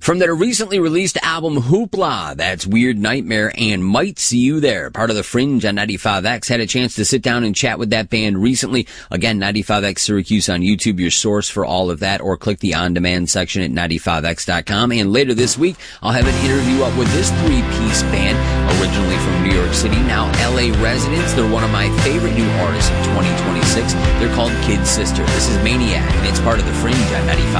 From their recently released album Hoopla, that's Weird Nightmare and Might See You There, part of the Fringe on 95X. Had a chance to sit down and chat with that band recently. Again, 95X Syracuse on YouTube, your source for all of that, or click the on-demand section at 95x.com. And later this week, I'll have an interview up with this three-piece band, originally from New York City, now LA residents. They're one of my favorite new artists of 2026. They're called Kid Sister. This is Maniac, and it's part of the Fringe on 95.